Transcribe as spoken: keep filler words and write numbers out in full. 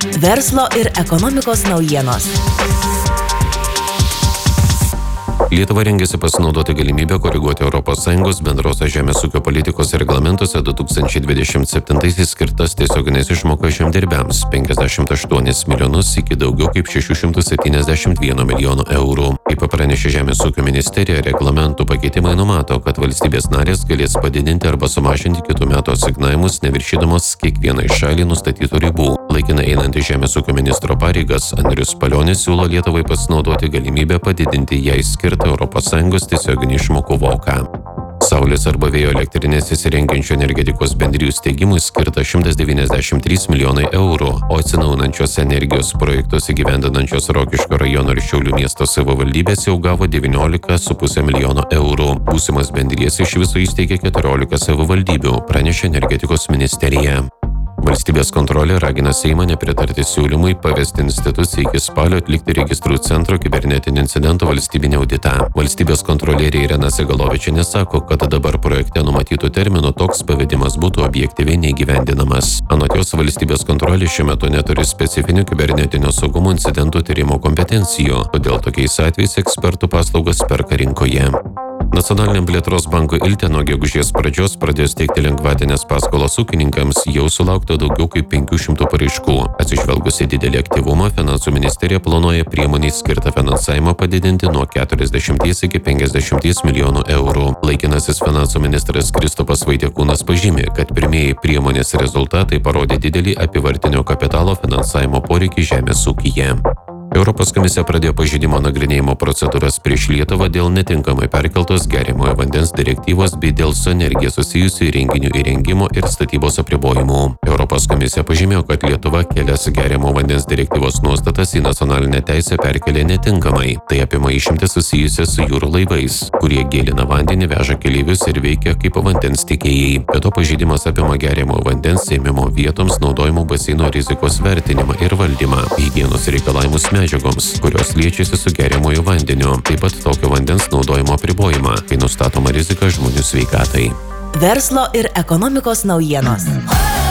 Verslo ir ekonomikos naujienos. Lietuva rengiasi pasinaudoti galimybę koreguoti Europos Sąjungos bendrosios žemės ūkio politikos reglamentuose du tūkstančiai dvidešimt septintaisiais skirtas tiesioginės išmokas žemdirbiams penkiasdešimt aštuonis milijonus iki daugiau kaip šešių šimtų septyniasdešimt vieno milijono eurų. Kaip pranešė Žemės ūkio ministerija, reglamentų pakeitimai numato, kad valstybės narės galės padidinti arba sumažinti kitų metų asignavimus, neviršydamos kiekvienai šaliai nustatytų ribų. Laikinai einantis Žemės ūkio ministro pareigas Andrius Palionis siūlo Lietuvai pasinaudoti galimybę padidinti jai skirtą Europos Sąjungos tiesioginių išmokų voką. Saulės arba vėjo elektrinės įsirengiančių energetikos bendrijų steigimui skirta šimtas devyniasdešimt trys milijonai eurų, o atsinaujinančios energijos projektus įgyvendinančios Rokiškio rajono ir Šiaulių miesto savivaldybės jau gavo devyniolika su puse milijono eurų. Būsimas bendrijas iš viso įsteigė keturiolika savivaldybių, pranešė energetikos ministerija. Valstybės kontrolė ragina Seimą nepritarti siūlymui pavesti institucijai iki spalio atlikti registrų centro kibernetinio incidento valstybinį auditą. Valstybės kontrolierė Irena Segalovičienė sako, kad dabar projekte numatytų terminų toks pavedimas būtų objektyviai neįgyvendinamas. Anot jos, valstybės kontrolė šiuo metu neturi specifinių kibernetinio saugumo incidentų tyrimo kompetencijų, todėl tokiais atvejais ekspertų paslaugas perka rinkoje. Nacionaliniam plėtros bankui Ilte nuo gegužės pradžios pradės teikti lengvatinės paskolos ūkininkams jau sulaukta daugiau kaip penkių šimtų paraiškų. Atsižvelgusi didelį aktyvumą, Finansų ministerija planuoja priemoniai skirtą finansavimą padidinti nuo keturiasdešimties iki penkiasdešimties milijonų eurų. Laikinasis finansų ministras Kristupas Vaitiekūnas pažymė, kad pirmieji priemonės rezultatai parodė didelį apyvartinio kapitalo finansavimo poreikį žemės ūkyje. Europos komisija pradėjo pažeidimo nagrinėjimo procedūras prieš Lietuvą dėl netinkamai perkeltos geriamojo vandens direktyvos bei dėl su energija susijusių įrenginių įrengimo ir statybos apribojimų. Europos komisija pažymėjo, kad Lietuva kelias geriamo vandens direktyvos nuostatas į nacionalinę teisę perkelė netinkamai. Tai apima išimtis susijusias su jūrų laivais, kurie gėlina vandenį, veža keleivius ir veikia kaip vandens tiekėjai. Be to pažeidimas apima geriamo vandens ėmimo vietoms naudojimo baseino rizikos vertinimą ir valdymą, higienos reikalavimus medžiagoms, kurios liečiasi su geriamuoju vandeniu, taip pat tokio vandens naudojimo apribojimą, kai nustatoma rizika žmonių sveikatai. Verslo ir ekonomikos naujienos.